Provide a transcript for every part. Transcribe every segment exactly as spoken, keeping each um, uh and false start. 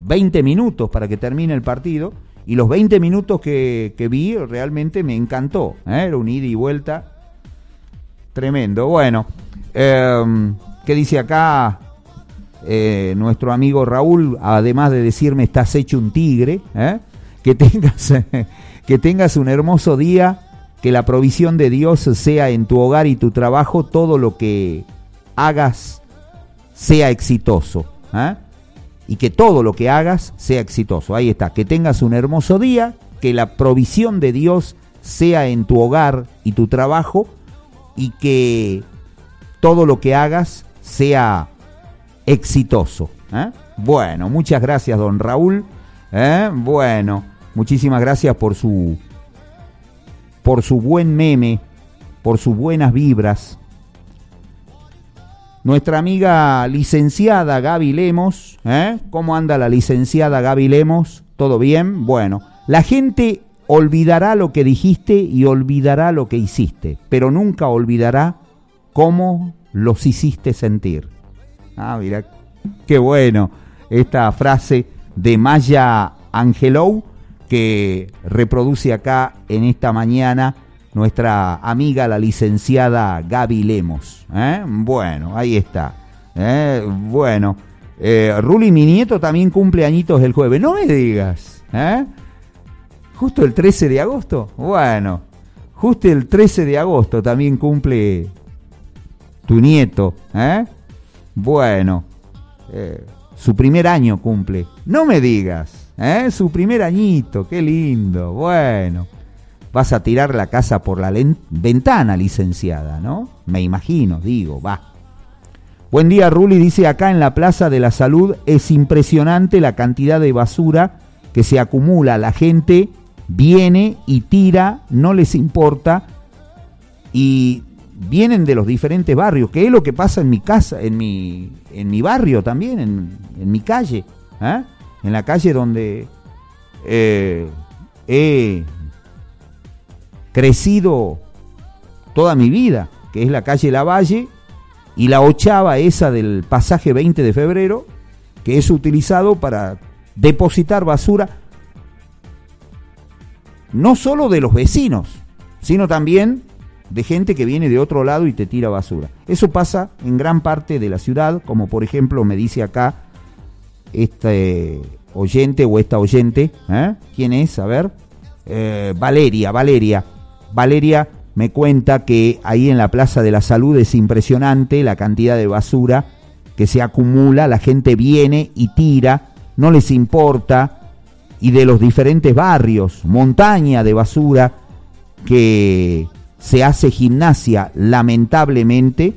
veinte minutos para que termine el partido, y los veinte minutos que, que vi realmente me encantó, ¿eh? Era un ida y vuelta tremendo. Bueno, eh, ¿qué dice acá eh, nuestro amigo Raúl? Además de decirme estás hecho un tigre, ¿eh? que tengas que tengas un hermoso día, que la provisión de Dios sea en tu hogar y tu trabajo, todo lo que hagas sea exitoso, ¿eh? Y que todo lo que hagas sea exitoso. Ahí está, que tengas un hermoso día, que la provisión de Dios sea en tu hogar y tu trabajo, y que todo lo que hagas sea exitoso, ¿eh? Bueno, muchas gracias, don Raúl, ¿eh? Bueno, muchísimas gracias por su por su buen meme, por sus buenas vibras. Nuestra amiga licenciada Gaby Lemos, ¿eh? ¿Cómo anda la licenciada Gaby Lemos? ¿Todo bien? Bueno, la gente olvidará lo que dijiste y olvidará lo que hiciste, pero nunca olvidará cómo los hiciste sentir. Ah, mira, qué bueno esta frase de Maya Angelou que reproduce acá en esta mañana nuestra amiga la licenciada Gaby Lemos, ¿eh? Bueno, ahí está, ¿eh? Bueno, eh, Ruli, mi nieto también cumple añitos el jueves, no me digas, ¿eh? Justo el trece de agosto, bueno, justo el trece de agosto también cumple tu nieto, ¿eh? Bueno, eh, su primer año cumple, no me digas, ¿eh? Su primer añito, qué lindo, bueno. Vas a tirar la casa por la len- ventana, licenciada, ¿no? Me imagino, digo, va. Buen día, Ruli, dice acá en la Plaza de la Salud, es impresionante la cantidad de basura que se acumula. La gente viene y tira, no les importa, y vienen de los diferentes barrios, que es lo que pasa en mi casa, en mi, en mi barrio también, en, en mi calle, ¿eh? En la calle donde eh, he crecido toda mi vida, que es la calle Lavalle y la ochava esa del pasaje veinte de febrero, que es utilizado para depositar basura, no solo de los vecinos, sino también de gente que viene de otro lado y te tira basura. Eso pasa en gran parte de la ciudad, como por ejemplo me dice acá este oyente o esta oyente, ¿eh? ¿Quién es? A ver, eh, Valeria, Valeria. Valeria me cuenta que ahí en la Plaza de la Salud es impresionante la cantidad de basura que se acumula, la gente viene y tira, no les importa, y de los diferentes barrios, montaña de basura, que se hace gimnasia, lamentablemente,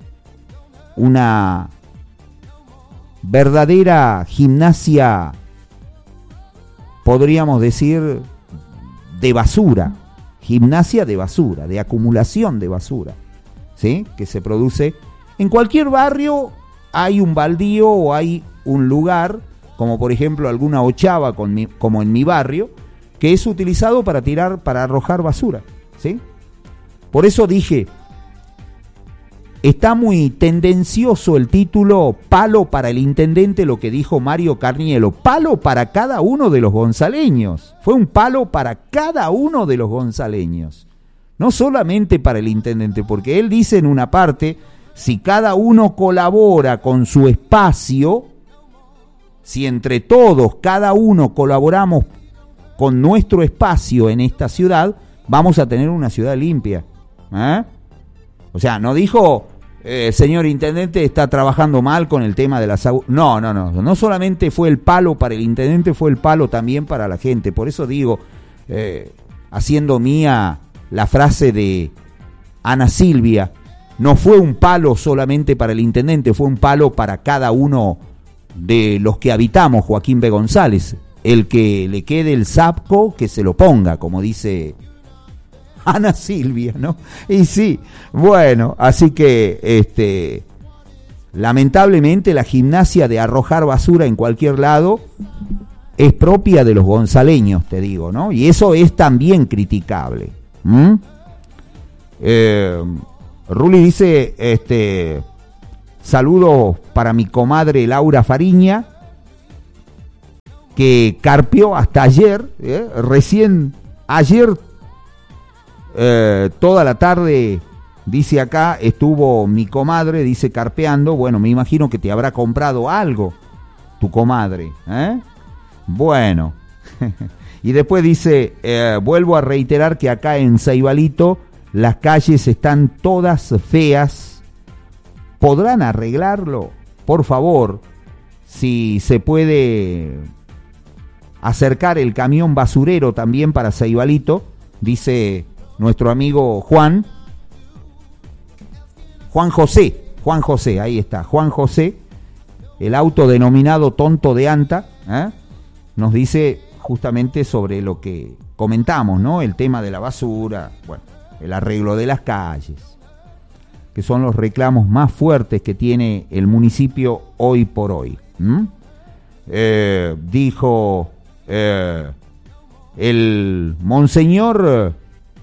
una verdadera gimnasia, podríamos decir, de basura. Gimnasia de basura, de acumulación de basura, ¿sí? Que se produce en cualquier barrio. Hay un baldío o hay un lugar, como por ejemplo alguna ochava con mi, como en mi barrio, que es utilizado para tirar, para arrojar basura, ¿sí? Por eso dije, está muy tendencioso el título Palo para el intendente, lo que dijo Mario Carnielo. Palo para cada uno de los gonzaleños. Fue un palo para cada uno de los gonzaleños. No solamente para el intendente, porque él dice en una parte, si cada uno colabora con su espacio, si entre todos, cada uno colaboramos con nuestro espacio en esta ciudad, vamos a tener una ciudad limpia. ¿Eh? O sea, no dijo... Eh, señor intendente está trabajando mal con el tema de la salud. No, no, no, no solamente fue el palo para el intendente, fue el palo también para la gente. Por eso digo, eh, haciendo mía la frase de Ana Silvia, no fue un palo solamente para el intendente, fue un palo para cada uno de los que habitamos Joaquín B. González. El que le quede el saco, que se lo ponga, como dice Ana Silvia, ¿no? Y sí, bueno, así que este lamentablemente la gimnasia de arrojar basura en cualquier lado es propia de los gonzaleños, te digo, ¿no? Y eso es también criticable. ¿Mm? Eh, Ruli dice, este, saludos para mi comadre Laura Fariña, que carpeó hasta ayer, ¿eh? recién ayer, eh, toda la tarde, dice acá, estuvo mi comadre, dice, carpeando. Bueno, me imagino que te habrá comprado algo tu comadre, ¿eh? Bueno, y después dice, eh, vuelvo a reiterar que acá en Saibalito las calles están todas feas. ¿Podrán arreglarlo? Por favor, si se puede acercar el camión basurero también para Saibalito, dice nuestro amigo Juan, Juan José, Juan José, ahí está, Juan José, el auto denominado Tonto de Anta, ¿eh? nos dice justamente sobre lo que comentamos, ¿no? El tema de la basura, bueno, el arreglo de las calles, que son los reclamos más fuertes que tiene el municipio hoy por hoy. ¿Mm? Eh, dijo eh, el monseñor,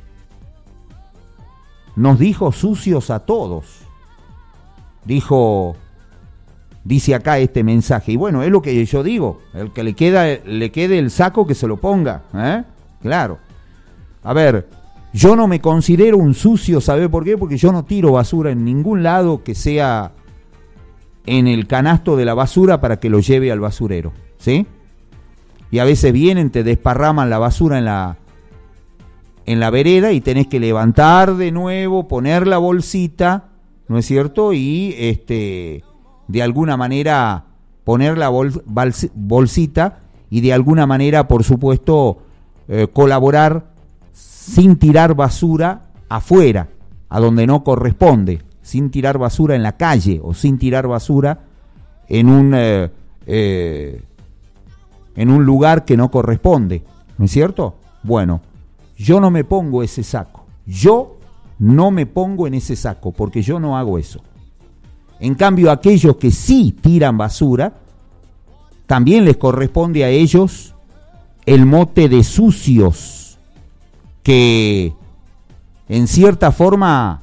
nos dijo sucios a todos, dijo, dice acá este mensaje, y bueno, es lo que yo digo, el que le queda, le quede el saco que se lo ponga, ¿eh? Claro. A ver, yo no me considero un sucio, ¿sabe por qué? Porque yo no tiro basura en ningún lado que sea en el canasto de la basura para que lo lleve al basurero, ¿sí? Y a veces vienen, te desparraman la basura en la en la vereda y tenés que levantar de nuevo, poner la bolsita, ¿no es cierto? Y este de alguna manera poner la bol, bolsita y de alguna manera, por supuesto, eh, colaborar sin tirar basura afuera, a donde no corresponde, sin tirar basura en la calle o sin tirar basura en un eh, eh, en un lugar que no corresponde, ¿no es cierto? Bueno, yo no me pongo ese saco, yo no me pongo en ese saco porque yo no hago eso. En cambio, aquellos que sí tiran basura, también les corresponde a ellos el mote de sucios, que en cierta forma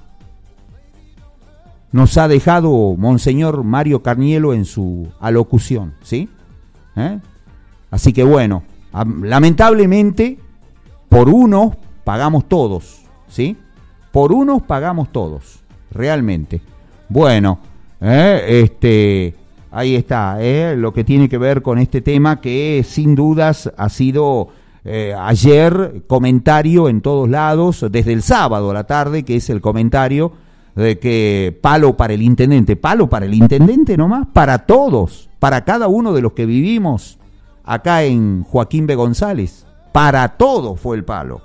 nos ha dejado Monseñor Mario Carnielo en su alocución, ¿sí? ¿Eh? Así que bueno, lamentablemente, por unos pagamos todos, ¿sí? Por unos pagamos todos, realmente. Bueno, eh, este, ahí está, eh, lo que tiene que ver con este tema que sin dudas ha sido eh, ayer comentario en todos lados, desde el sábado a la tarde, que es el comentario de que palo para el intendente, palo para el intendente nomás, para todos, para cada uno de los que vivimos acá en Joaquín B. González, para todos fue el palo.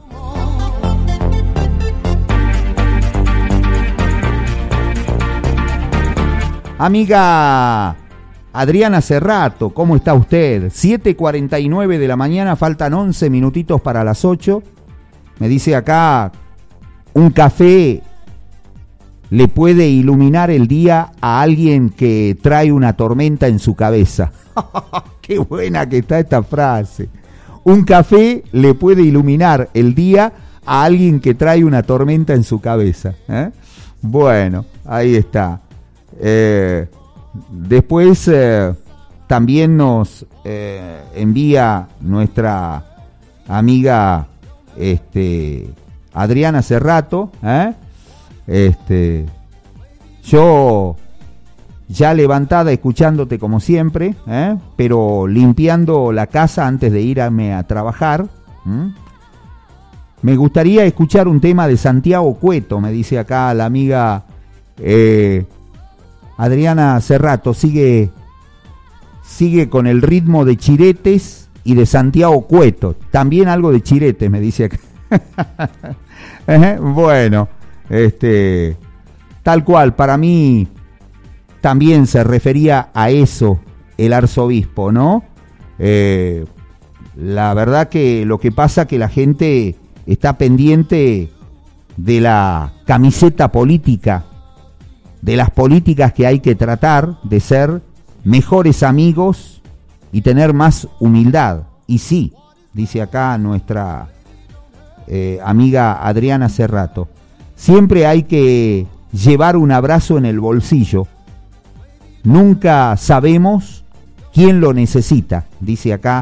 Amiga Adriana Cerrato, ¿cómo está usted? siete cuarenta y nueve de la mañana, faltan once minutitos para las ocho. Me dice acá, un café le puede iluminar el día a alguien que trae una tormenta en su cabeza. ¡Qué buena que está esta frase! Un café le puede iluminar el día a alguien que trae una tormenta en su cabeza, ¿eh? Bueno, ahí está. Eh, después eh, también nos eh, envía nuestra amiga este, Adriana Cerrato, ¿eh? Este, yo ya levantada escuchándote como siempre, ¿eh? Pero limpiando la casa antes de irme a trabajar. ¿Mm? Me gustaría escuchar un tema de Santiago Cueto, me dice acá la amiga eh, Adriana Cerrato, sigue, sigue con el ritmo de Chiretes y de Santiago Cueto, también algo de Chiretes, me dice acá. ¿Eh? Bueno, este, tal cual, para mí también se refería a eso el arzobispo, ¿no? Eh, la verdad que lo que pasa que la gente está pendiente de la camiseta política, de las políticas que hay que tratar de ser mejores amigos y tener más humildad. Y sí, dice acá nuestra eh, amiga Adriana Cerrato, siempre hay que llevar un abrazo en el bolsillo. Nunca sabemos quién lo necesita, dice acá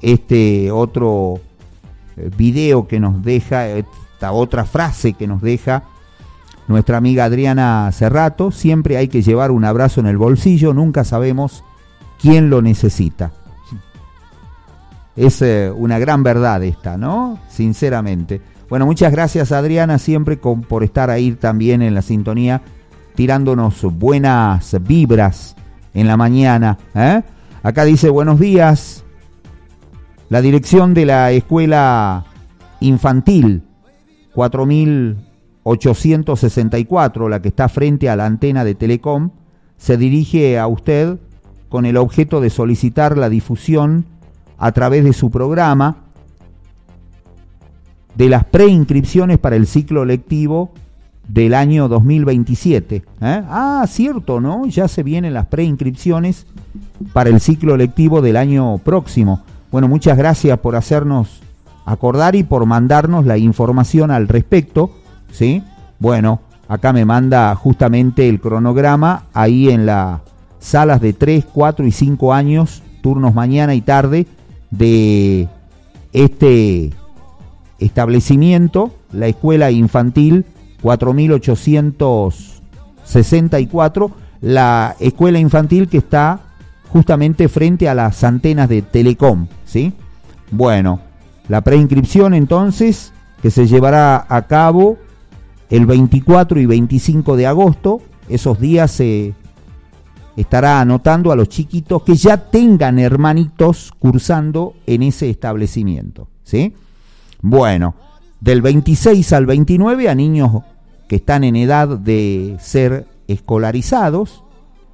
este otro video que nos deja, esta otra frase que nos deja nuestra amiga Adriana Cerrato: siempre hay que llevar un abrazo en el bolsillo, nunca sabemos quién lo necesita. Es eh, una gran verdad esta, ¿no? Sinceramente. Bueno, muchas gracias, Adriana, siempre con, por estar ahí también en la sintonía, tirándonos buenas vibras en la mañana, ¿eh? Acá dice: buenos días, la dirección de la escuela infantil cuatro mil ochocientos sesenta y cuatro, la que está frente a la antena de Telecom, se dirige a usted con el objeto de solicitar la difusión a través de su programa de las preinscripciones para el ciclo lectivo del año dos mil veintisiete. ¿Eh? Ah, cierto, ¿no? Ya se vienen las preinscripciones para el ciclo lectivo del año próximo. Bueno, muchas gracias por hacernos acordar y por mandarnos la información al respecto, ¿sí? Bueno, acá me manda justamente el cronograma ahí en las salas de tres, cuatro y cinco años, turnos mañana y tarde, de este establecimiento, la escuela infantil cuatro mil ochocientos sesenta y cuatro, la escuela infantil que está justamente frente a las antenas de Telecom, ¿sí? Bueno, la preinscripción entonces, que se llevará a cabo el veinticuatro y veinticinco de agosto, esos días se estará anotando a los chiquitos que ya tengan hermanitos cursando en ese establecimiento, ¿sí? Bueno, del veintiséis al veintinueve a niños que están en edad de ser escolarizados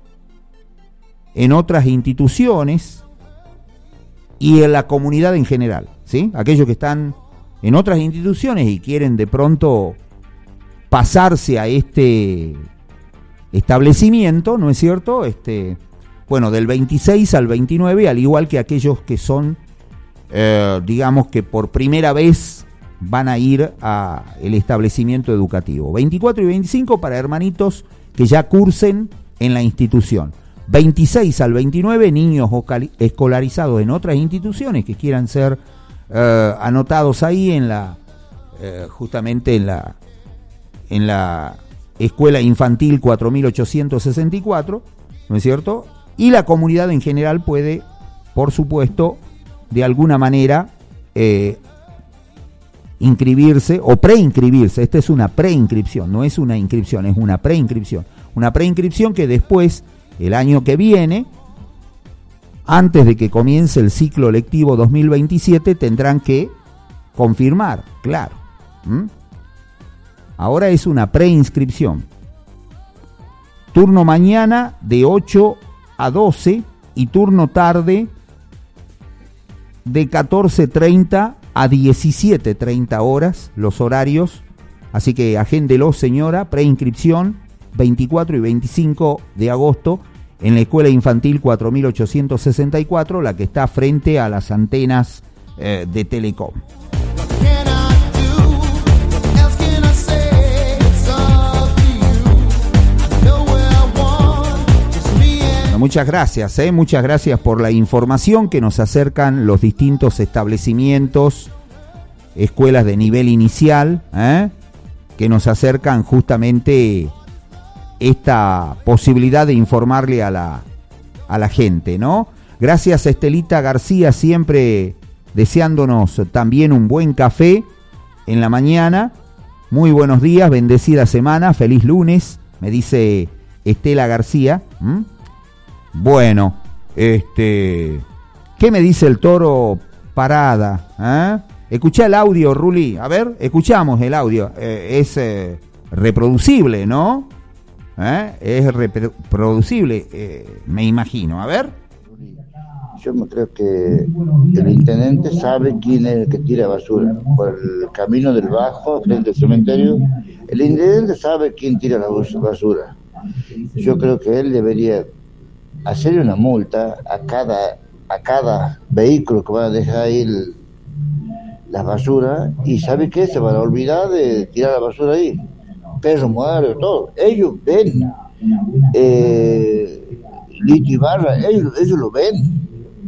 en otras instituciones y en la comunidad en general, ¿sí? Aquellos que están en otras instituciones y quieren de pronto pasarse a este establecimiento, ¿no es cierto? Este, bueno, del veintiséis al veintinueve, al igual que aquellos que son, eh, digamos que por primera vez van a ir a el establecimiento educativo. veinticuatro y veinticinco para hermanitos que ya cursen en la institución. veintiséis al veintinueve, niños escolarizados en otras instituciones que quieran ser eh, anotados ahí en la, eh, justamente en la, en la escuela infantil cuatro mil ochocientos sesenta y cuatro, ¿no es cierto? Y la comunidad en general puede, por supuesto, de alguna manera eh, inscribirse o preinscribirse. Esta es una preinscripción, no es una inscripción, es una preinscripción. Una preinscripción que después, el año que viene, antes de que comience el ciclo lectivo dos mil veintisiete, tendrán que confirmar, claro. ¿Mm? Ahora es una preinscripción. Turno mañana de ocho a doce y turno tarde de catorce treinta a diecisiete treinta horas, los horarios. Así que agéndelo, señora, preinscripción veinticuatro y veinticinco de agosto en la escuela infantil cuatro mil ochocientos sesenta y cuatro, la que está frente a las antenas eh, de Telecom. Muchas gracias, ¿eh? muchas gracias por la información que nos acercan los distintos establecimientos, escuelas de nivel inicial, ¿eh? que nos acercan justamente esta posibilidad de informarle a la, a la gente, ¿no? Gracias, Estelita García, siempre deseándonos también un buen café en la mañana. Muy buenos días, bendecida semana, feliz lunes, me dice Estela García. ¿Mm? Bueno, este, ¿qué me dice el Toro Parada? ¿Eh? Escuché el audio, Ruli. A ver, escuchamos el audio. Eh, es eh, reproducible, ¿no? ¿Eh? Es reproducible, eh, me imagino. A ver. Yo me creo que el intendente sabe quién es el que tira basura. Por el camino del Bajo, frente al cementerio, el intendente sabe quién tira la basura. Yo creo que él debería hacerle una multa a cada a cada vehículo que va a dejar ahí el, la basura, y ¿sabe qué? Se van a olvidar de tirar la basura ahí. Perros muertos, todo. Ellos ven. Eh, Lito y Barra, ellos, ellos lo ven.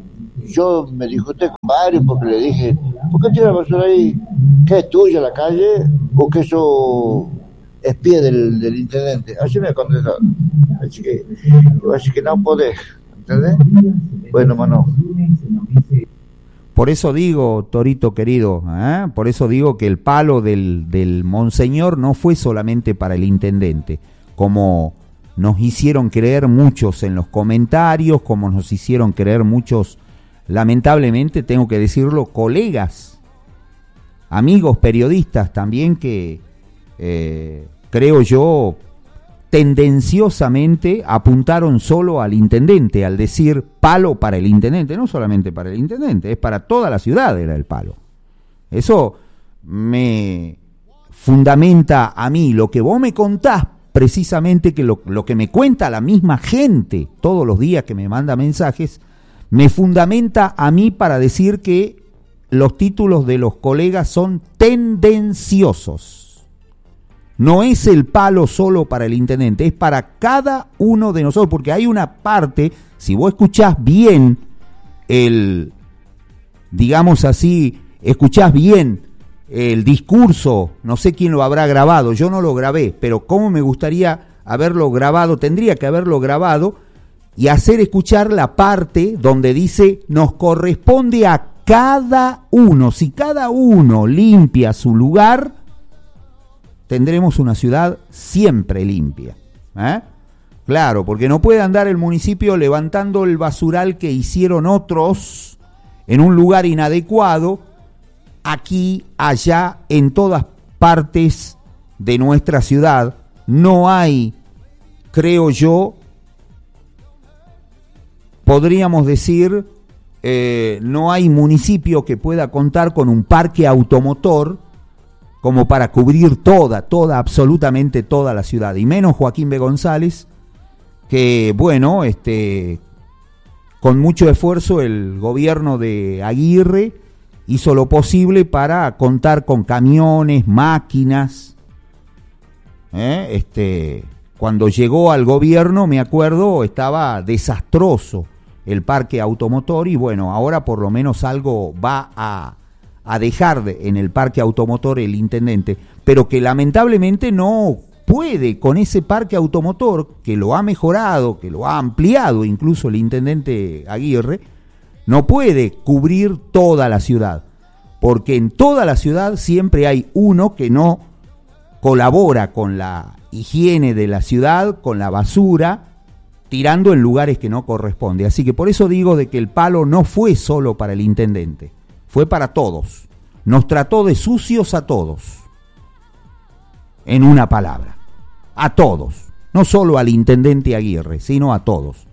yo me discuté con varios porque le dije, ¿por qué tira la basura ahí? ¿Qué es tuya la calle? ¿O que eso es pie del, del intendente? Así me contestó. Así que, así que no podés, ¿entendés? Bueno, mano. Por eso digo, Torito querido, ¿eh? por eso digo que el palo del, del monseñor no fue solamente para el intendente, como nos hicieron creer muchos en los comentarios, como nos hicieron creer muchos, lamentablemente tengo que decirlo, colegas, amigos periodistas también que eh, creo yo tendenciosamente apuntaron solo al intendente, al decir palo para el intendente, no solamente para el intendente, es para toda la ciudad era el palo. Eso me fundamenta a mí, lo que vos me contás, precisamente que lo, lo que me cuenta la misma gente todos los días que me manda mensajes, me fundamenta a mí para decir que los títulos de los colegas son tendenciosos. No es el palo solo para el intendente, es para cada uno de nosotros, porque hay una parte, si vos escuchás bien el, digamos así, escuchás bien el discurso, no sé quién lo habrá grabado, yo no lo grabé, pero cómo me gustaría haberlo grabado, tendría que haberlo grabado y hacer escuchar la parte donde dice, nos corresponde a cada uno, si cada uno limpia su lugar, tendremos una ciudad siempre limpia. ¿Eh? Claro, porque no puede andar el municipio levantando el basural que hicieron otros en un lugar inadecuado, aquí, allá, en todas partes de nuestra ciudad. No hay, creo yo, podríamos decir, eh, no hay municipio que pueda contar con un parque automotor como para cubrir toda, toda, absolutamente toda la ciudad, y menos Joaquín B. González, que bueno, este, con mucho esfuerzo el gobierno de Aguirre hizo lo posible para contar con camiones, máquinas, ¿eh? este, cuando llegó al gobierno, me acuerdo, estaba desastroso el parque automotor, y bueno, ahora por lo menos algo va a a dejar de, en el parque automotor el intendente, pero que lamentablemente no puede con ese parque automotor, que lo ha mejorado, que lo ha ampliado incluso el intendente Aguirre, no puede cubrir toda la ciudad, porque en toda la ciudad siempre hay uno que no colabora con la higiene de la ciudad, con la basura, tirando en lugares que no corresponde. Así que por eso digo de que el palo no fue solo para el intendente, fue para todos. Nos trató de sucios a todos. En una palabra. A todos. No solo al intendente Aguirre, sino a todos.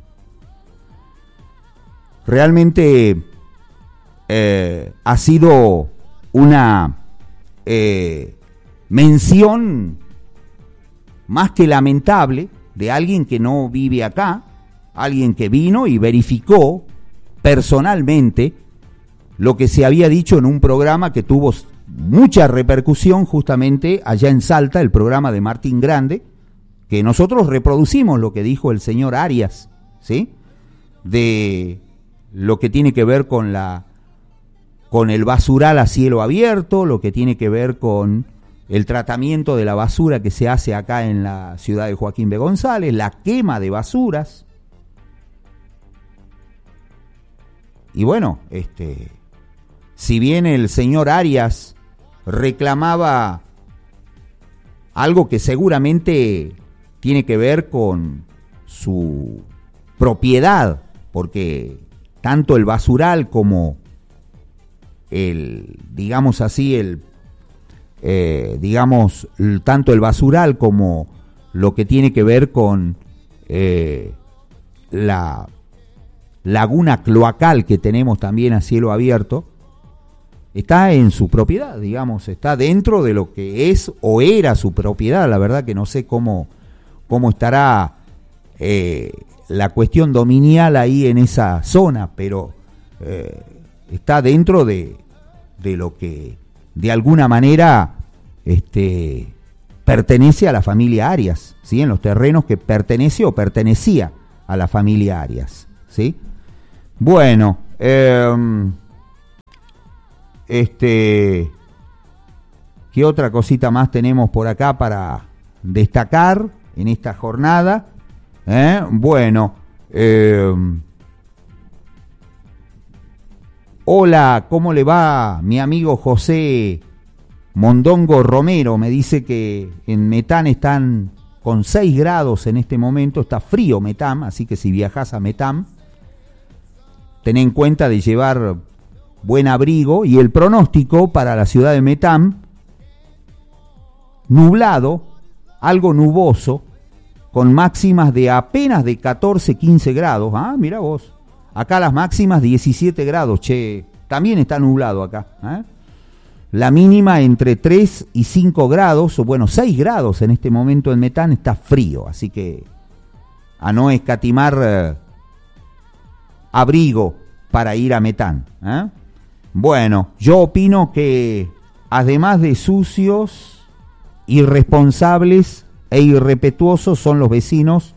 Realmente eh, ha sido una eh, mención más que lamentable de alguien que no vive acá, alguien que vino y verificó personalmente lo que se había dicho en un programa que tuvo mucha repercusión justamente allá en Salta, el programa de Martín Grande, que nosotros reproducimos lo que dijo el señor Arias, ¿sí? De lo que tiene que ver con la con el basural a cielo abierto, lo que tiene que ver con el tratamiento de la basura que se hace acá en la ciudad de Joaquín B. González, la quema de basuras. Y bueno, este si bien el señor Arias reclamaba algo que seguramente tiene que ver con su propiedad, porque tanto el basural como el, digamos así, el, eh, digamos, tanto el basural como lo que tiene que ver con eh, la laguna cloacal que tenemos también a cielo abierto, está en su propiedad, digamos, está dentro de lo que es o era su propiedad. La verdad que no sé cómo, cómo estará eh, la cuestión dominial ahí en esa zona, pero eh, está dentro de, de lo que de alguna manera este, pertenece a la familia Arias, ¿sí? En los terrenos que pertenece o pertenecía a la familia Arias, ¿sí? Bueno, Eh, este, ¿qué otra cosita más tenemos por acá para destacar en esta jornada? ¿Eh? Bueno, eh, hola, ¿cómo le va mi amigo José Mondongo Romero? Me dice que en Metán están con seis grados en este momento, está frío Metán, así que si viajás a Metán, ten en cuenta de llevar buen abrigo. Y el pronóstico para la ciudad de Metán, nublado, algo nuboso, con máximas de apenas de catorce, quince grados. Ah, mira vos, acá las máximas diecisiete grados, che, también está nublado acá, ¿eh? La mínima entre tres y cinco grados, o bueno, seis grados en este momento en Metán, está frío, así que a no escatimar eh, abrigo para ir a Metán, ¿eh? Bueno, yo opino que además de sucios, irresponsables e irrespetuosos son los vecinos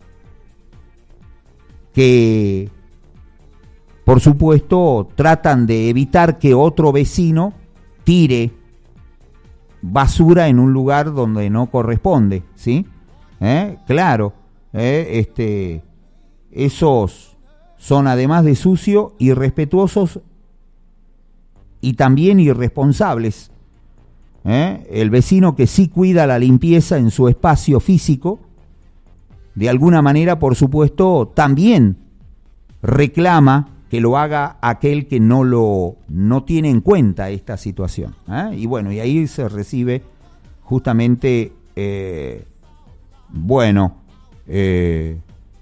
que, por supuesto, tratan de evitar que otro vecino tire basura en un lugar donde no corresponde, ¿sí? ¿Eh? Claro, ¿eh? este, esos son además de sucios, irrespetuosos y también irresponsables. ¿Eh? El vecino que sí cuida la limpieza en su espacio físico, de alguna manera, por supuesto, también reclama que lo haga aquel que no lo no tiene en cuenta esta situación, ¿eh? Y bueno, y ahí se recibe justamente, eh, bueno, eh,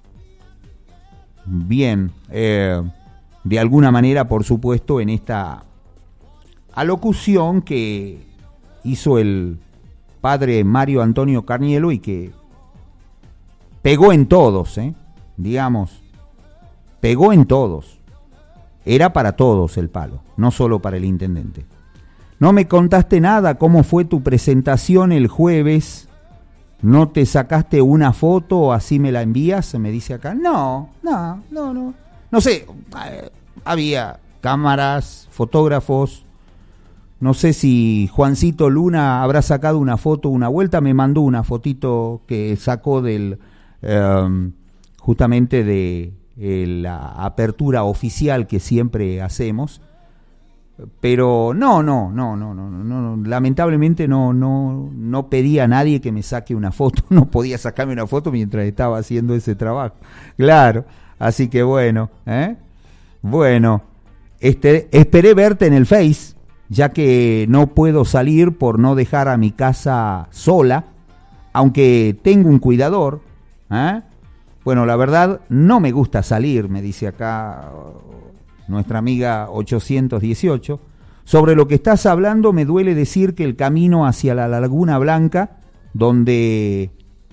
bien, eh, de alguna manera, por supuesto, en esta alocución que hizo el padre Mario Antonio Carnielo y que pegó en todos, ¿eh? digamos, pegó en todos. Era para todos el palo, no solo para el intendente. No me contaste nada, ¿cómo fue tu presentación el jueves? ¿No te sacaste una foto o así me la envías? Me dice acá. No, no, no, no. No sé, eh, había cámaras, fotógrafos. No sé si Juancito Luna habrá sacado una foto una vuelta. Me mandó una fotito que sacó del eh, justamente de eh, la apertura oficial que siempre hacemos. Pero no, no, no, no, no, no, no, lamentablemente no, no, no pedí a nadie que me saque una foto. No podía sacarme una foto mientras estaba haciendo ese trabajo. Claro, así que bueno, ¿eh? Bueno, este, esperé verte en el Face, ya que no puedo salir por no dejar a mi casa sola, aunque tengo un cuidador, ¿eh? Bueno, la verdad, no me gusta salir, me dice acá nuestra amiga ochocientos dieciocho. Sobre lo que estás hablando, me duele decir que el camino hacia la Laguna Blanca, donde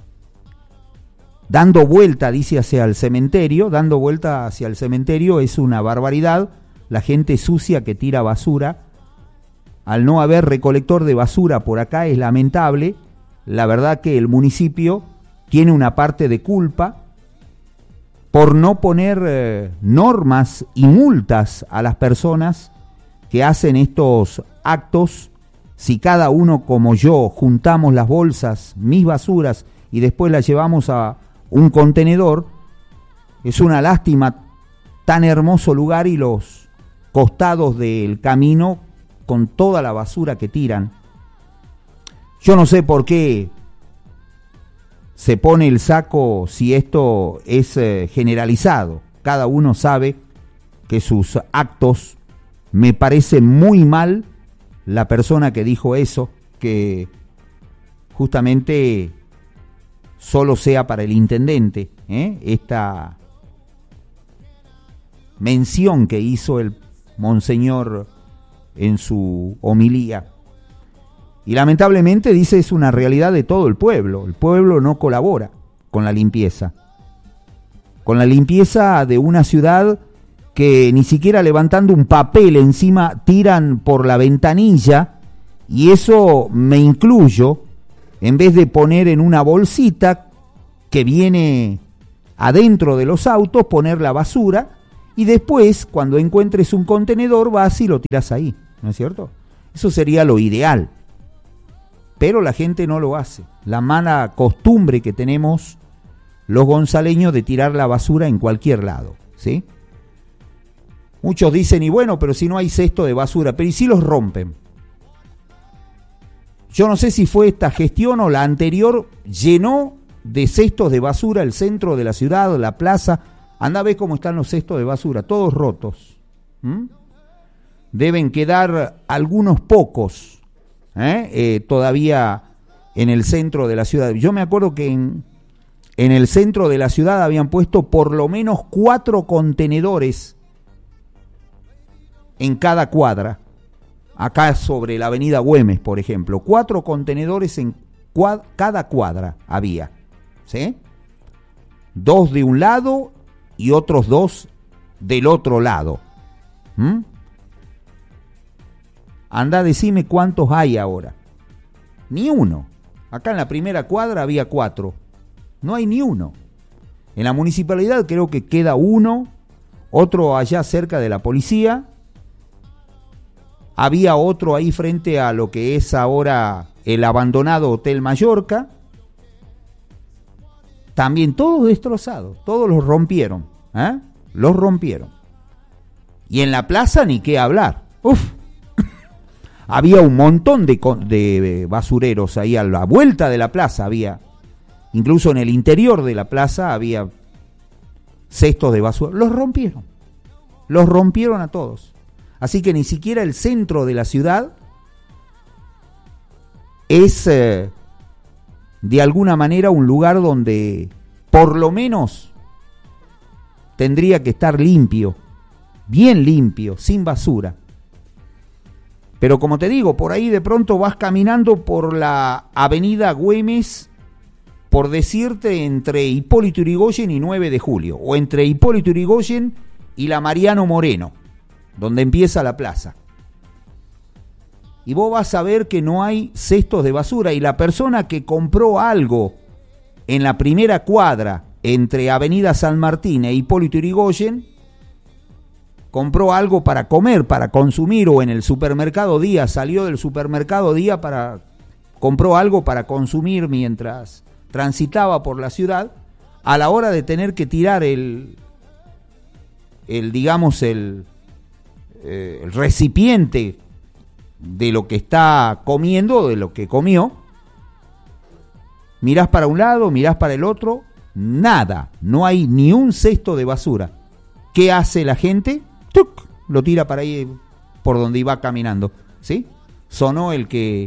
dando vuelta, dice, hacia el cementerio, dando vuelta hacia el cementerio es una barbaridad. La gente sucia que tira basura. Al no haber recolector de basura por acá es lamentable. La verdad que el municipio tiene una parte de culpa por no poner eh, normas y multas a las personas que hacen estos actos. Si cada uno como yo juntamos las bolsas, mis basuras, y después las llevamos a un contenedor, es una lástima tan hermoso lugar y los costados del camino con toda la basura que tiran. Yo no sé por qué se pone el saco si esto es eh, generalizado. Cada uno sabe que sus actos, me parece muy mal la persona que dijo eso, que justamente solo sea para el intendente, ¿eh? Esta mención que hizo el monseñor en su homilía. Y lamentablemente, dice, es una realidad de todo el pueblo. El pueblo no colabora con la limpieza. Con la limpieza de una ciudad que ni siquiera levantando un papel encima tiran por la ventanilla, y eso me incluyo, en vez de poner en una bolsita que viene adentro de los autos, poner la basura y después, cuando encuentres un contenedor, vas y lo tiras ahí, ¿no es cierto? Eso sería lo ideal. Pero la gente no lo hace. La mala costumbre que tenemos los gonzaleños de tirar la basura en cualquier lado, ¿sí? Muchos dicen, y bueno, pero si no hay cesto de basura, pero ¿y si los rompen? Yo no sé si fue esta gestión o la anterior, llenó de cestos de basura el centro de la ciudad, la plaza. Anda a ver cómo están los cestos de basura, todos rotos. ¿Mm? Deben quedar algunos pocos ¿eh? Eh, todavía en el centro de la ciudad. Yo me acuerdo que en, en el centro de la ciudad habían puesto por lo menos cuatro contenedores en cada cuadra. Acá sobre la avenida Güemes, por ejemplo, cuatro contenedores en cuad, cada cuadra había, ¿sí? Dos de un lado y otros dos del otro lado. ¿Mm? Anda a decirme cuántos hay ahora. Ni uno. Acá en la primera cuadra había cuatro. No hay ni uno. En la municipalidad creo que queda uno, otro allá cerca de la policía. Había otro ahí frente a lo que es ahora el abandonado Hotel Mallorca. También todos destrozados, todos los rompieron, ¿eh? Los rompieron. Y en la plaza ni qué hablar. Uf. Había un montón de, de basureros ahí a la vuelta de la plaza, había, incluso en el interior de la plaza había cestos de basura. Los rompieron, los rompieron a todos. Así que ni siquiera el centro de la ciudad es eh, de alguna manera un lugar donde por lo menos tendría que estar limpio, bien limpio, sin basura. Pero como te digo, por ahí de pronto vas caminando por la avenida Güemes, por decirte, entre Hipólito Yrigoyen y nueve de julio, o entre Hipólito Yrigoyen y la Mariano Moreno, donde empieza la plaza. Y vos vas a ver que no hay cestos de basura, y la persona que compró algo en la primera cuadra entre Avenida San Martín e Hipólito Yrigoyen, compró algo para comer, para consumir, o en el supermercado Día, salió del supermercado Día para compró algo para consumir mientras transitaba por la ciudad, a la hora de tener que tirar el, el digamos, el, eh, el recipiente de lo que está comiendo, de lo que comió, mirás para un lado, mirás para el otro, nada, no hay ni un cesto de basura. ¿Qué hace la gente? ¡Tuc! Lo tira para ahí por donde iba caminando, ¿sí? Sonó el que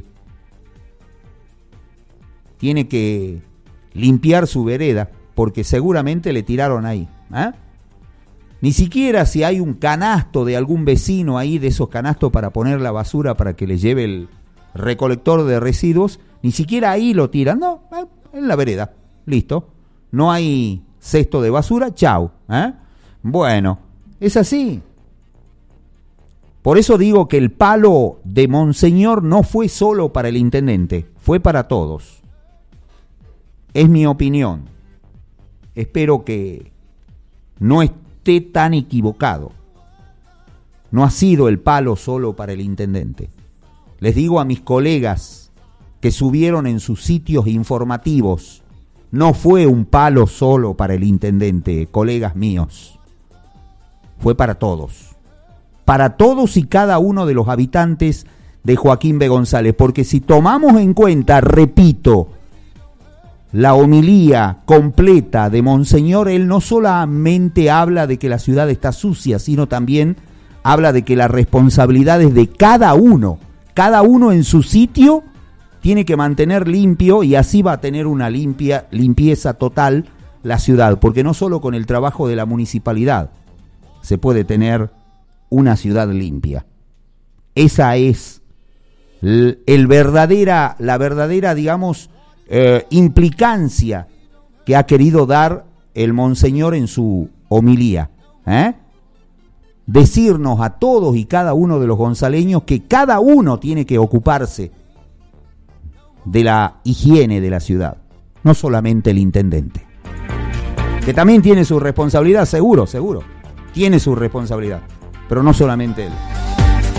tiene que limpiar su vereda, porque seguramente le tiraron ahí, ¿eh? Ni siquiera si hay un canasto de algún vecino ahí, de esos canastos para poner la basura para que le lleve el recolector de residuos, ni siquiera ahí lo tiran, no, en la vereda, listo, no hay cesto de basura, chau, ¿eh? Bueno, es así. Por eso digo que el palo de Monseñor no fue solo para el intendente, fue para todos. Es mi opinión. Espero que no esté tan equivocado. No ha sido el palo solo para el intendente. Les digo a mis colegas que subieron en sus sitios informativos, no fue un palo solo para el intendente, colegas míos. Fue para todos. Para todos y cada uno de los habitantes de Joaquín B. González, porque si tomamos en cuenta, repito, la homilía completa de Monseñor, él no solamente habla de que la ciudad está sucia, sino también habla de que la responsabilidad es de cada uno, cada uno en su sitio tiene que mantener limpio, y así va a tener una limpia, limpieza total la ciudad, porque no solo con el trabajo de la municipalidad se puede tener una ciudad limpia. Esa es el, el verdadera, la verdadera, digamos, eh, implicancia que ha querido dar el Monseñor en su homilía, ¿eh? Decirnos a todos y cada uno de los gonzaleños que cada uno tiene que ocuparse de la higiene de la ciudad, no solamente el intendente, que también tiene su responsabilidad, seguro, seguro. tiene su responsabilidad, pero no solamente él.